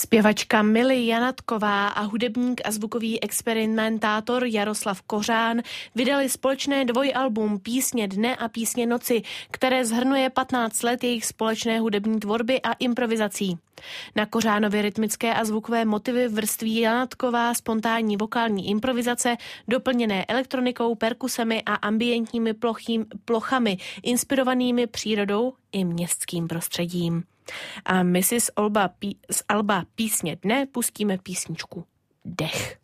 Zpěvačka Mily Janatková a hudebník a zvukový experimentátor Jaroslav Kořán vydali společné dvojalbum Písně dne a písně noci, které shrnuje 15 let jejich společné hudební tvorby a improvizací. Na Kořánově rytmické a zvukové motivy vrství Janatková spontánní vokální improvizace, doplněné elektronikou, perkusemi a ambientními plochami, inspirovanými přírodou i městským prostředím. A my si z alba Písně dne pustíme písničku Dech.